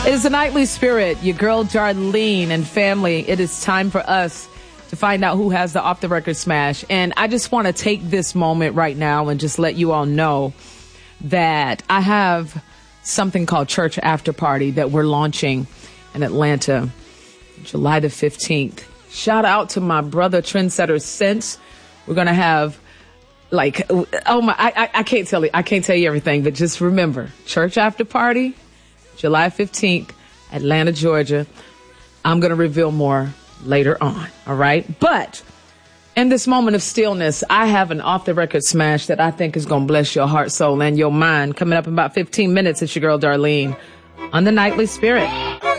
It is the Nightly Spirit, your girl Darlene and family. It is time for us to find out who has the off the record smash. And I just want to take this moment right now and just let you all know that I have something called Church After Party that we're launching in Atlanta, July the 15th. Shout out to my brother Trendsetter Sense. We're going to have I can't tell you everything, but just remember, Church After Party, July 15th, Atlanta, Georgia. I'm going to reveal more later on. All right. But in this moment of stillness, I have an off the record smash that I think is going to bless your heart, soul, and your mind. Coming up in about 15 minutes, it's your girl Darlene on the Nightly Spirit.